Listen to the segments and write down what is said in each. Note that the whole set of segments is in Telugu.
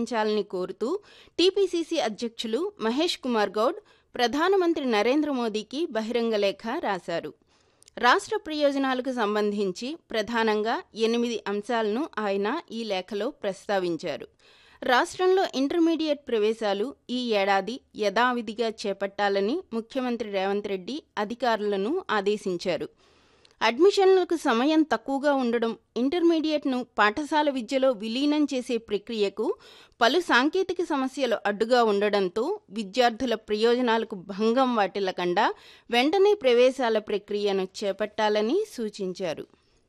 పరిష్కరించాలని కోరుతూ టీపీసీసీ అధ్యక్షులు మహేష్ కుమార్ గౌడ్ ప్రధానమంత్రి నరేంద్ర మోదీకి బహిరంగ లేఖ రాశారు. రాష్ట్ర ప్రయోజనాలకు సంబంధించి ప్రధానంగా 8 అంశాలను ఆయన ఈ లేఖలో ప్రస్తావించారు. రాష్ట్రంలో ఇంటర్మీడియట్ ప్రవేశాలు ఈ ఏడాది యథావిధిగా చేపట్టాలని ముఖ్యమంత్రి రేవంత్ రెడ్డి అధికారులను ఆదేశించారు. అడ్మిషన్లకు సమయం తక్కువగా ఉండడం, ఇంటర్మీడియట్ను పాఠశాల విద్యలో విలీనం చేసే ప్రక్రియకు పలు సాంకేతిక సమస్యలు అడ్డుగా ఉండడంతో విద్యార్థుల ప్రయోజనాలకు భంగం వాటిల్లకుండా వెంటనే ప్రవేశాల ప్రక్రియను చేపట్టాలని సూచించారు.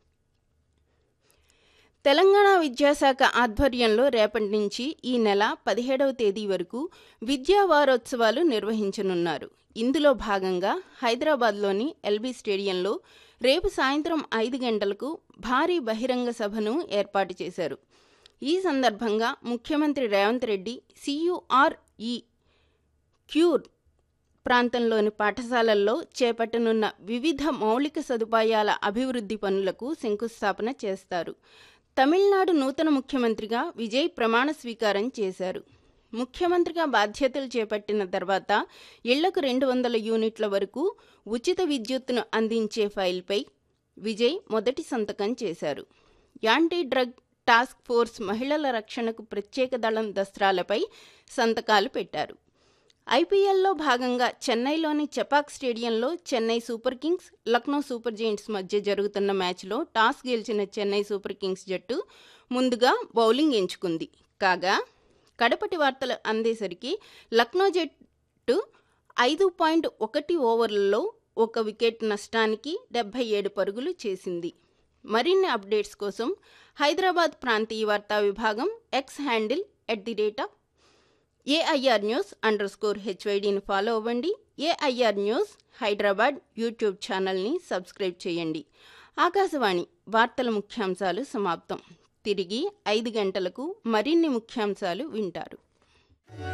తెలంగాణ విద్యాశాఖ ఆధ్వర్యంలో రేపటి నుంచి ఈ నెల 17వ తేదీ వరకు విద్యా వారోత్సవాలు నిర్వహించనున్నారు. ఇందులో భాగంగా హైదరాబాద్లోని ఎల్బీ స్టేడియంలో రేపు సాయంత్రం 5 గంటలకు భారీ బహిరంగ సభను ఏర్పాటు చేశారు. ఈ సందర్భంగా ముఖ్యమంత్రి రేవంత్ రెడ్డి CURE క్యూర్ ప్రాంతంలోని పాఠశాలల్లో చేపట్టనున్న వివిధ మౌలిక సదుపాయాల అభివృద్ధి పనులకు శంకుస్థాపన చేస్తారు. తమిళనాడు నూతన ముఖ్యమంత్రిగా విజయ్ ప్రమాణ స్వీకారం చేశారు. ముఖ్యమంత్రిగా బాధ్యతలు చేపట్టిన తర్వాత ఇళ్లకు 200 యూనిట్ల వరకు ఉచిత విద్యుత్తును అందించే ఫైల్పై విజయ్ మొదటి సంతకం చేశారు. యాంటీ డ్రగ్ టాస్క్ ఫోర్స్ మహిళల రక్షణకు ప్రత్యేక దళం దస్త్రాలపై సంతకాలు పెట్టారు. ఐపీఎల్లో భాగంగా చెన్నైలోని చెపాక్ స్టేడియంలో Chennai super Kings, Lucknow super giants మధ్య జరుగుతున్న మ్యాచ్లో టాస్ గెలిచిన చెన్నై సూపర్ కింగ్స్ జట్టు ముందుగా బౌలింగ్ ఎంచుకుంది. కాగా కడపటి వార్తలు అందేసరికి లక్నో జట్టు 5.1 ఓవర్లలో 1 వికెట్ నష్టానికి 77 పరుగులు చేసింది. మరిన్ని అప్డేట్స్ కోసం హైదరాబాద్ ప్రాంతీయ వార్తా విభాగం ఎక్స్ హ్యాండిల్ @AIR News_HYDని ఫాలో అవ్వండి. AIR న్యూస్ హైదరాబాద్ యూట్యూబ్ ఛానల్ని సబ్స్క్రైబ్ చేయండి. ఆకాశవాణి వార్తల ముఖ్యాంశాలు సమాప్తం. తిరిగి 5 గంటలకు మరిన్ని ముఖ్యాంశాలు వింటారు.